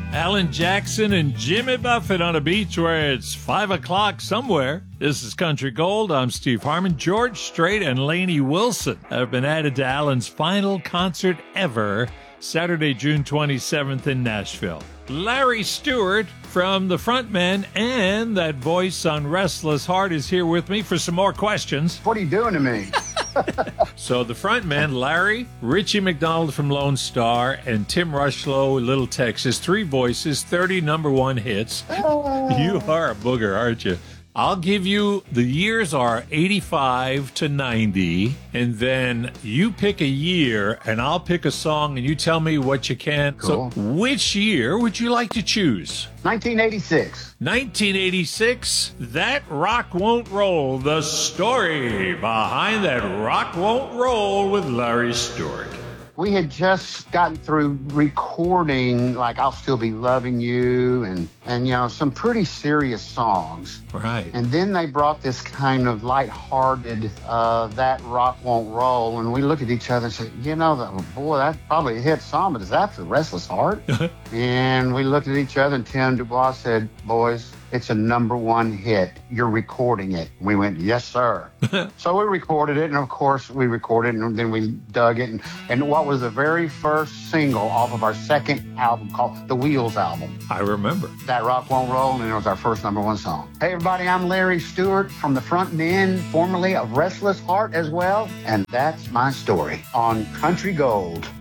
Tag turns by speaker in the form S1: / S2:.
S1: Alan Jackson and Jimmy Buffett on a beach where it's 5 o'clock somewhere. This is Country Gold. I'm Steve Harmon. George Strait and Lainey Wilson have been added to Alan's final concert ever, Saturday, June 27th in Nashville. Larry Stewart from the Frontmen and that voice on Restless Heart is here with me for some more questions.
S2: What are you doing to me?
S1: So the Frontmen, Larry, Richie McDonald from Lone Star, and Tim Rushlow, Little Texas. 3 voices, 30 number 1 hits. You are a booger, aren't you? I'll give you, the years are 85 to 90, and then you pick a year, and I'll pick a song, and you tell me what you can.
S2: Cool.
S1: So which year would you like to choose?
S2: 1986.
S1: 1986, That Rock Won't Roll. The story behind That Rock Won't Roll with Larry Stewart.
S2: We had just gotten through recording, like, I'll Still Be Loving You and you know, some pretty serious songs.
S1: Right.
S2: And then they brought this kind of lighthearted, That Rock Won't Roll. And we looked at each other and said, you know, boy, that's probably a hit song, but is that for Restless Heart? And we looked at each other and Tim Dubois said, boys, it's a number 1 hit. You're recording it. We went, yes, sir. So we recorded it, and of course we recorded it, and then we dug it. And what was the very first single off of our second album called The Wheels album?
S1: I remember.
S2: That Rock Won't Roll, and it was our first number 1 song. Hey, everybody, I'm Larry Stewart from the Frontmen, formerly of Restless Heart as well. And that's my story on Country Gold.